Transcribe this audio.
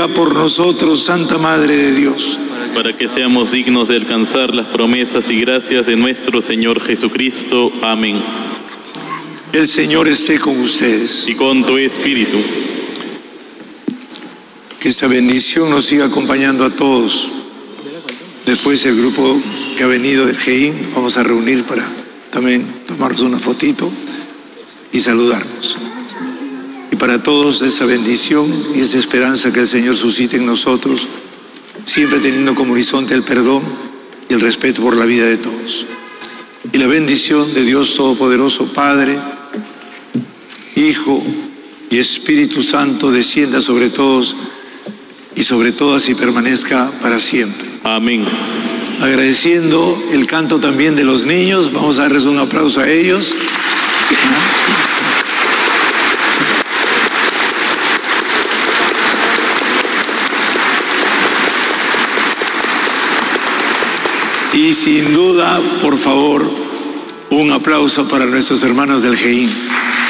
ruega por nosotros, Santa Madre de Dios, para que seamos dignos de alcanzar las promesas y gracias de nuestro Señor Jesucristo. Amén. El Señor esté con ustedes. Y con tu espíritu. Que esta bendición nos siga acompañando a todos. Después el grupo que ha venido de Geín, vamos a reunir para también tomarnos una fotito y saludarnos. Y para todos esa bendición y esa esperanza que el Señor suscite en nosotros, siempre teniendo como horizonte el perdón y el respeto por la vida de todos. Y la bendición de Dios Todopoderoso, Padre, Hijo y Espíritu Santo descienda sobre todos y sobre todas y permanezca para siempre. Amén. Agradeciendo el canto también de los niños, vamos a darles un aplauso a ellos. Y sin duda, por favor, un aplauso para nuestros hermanos del Geín.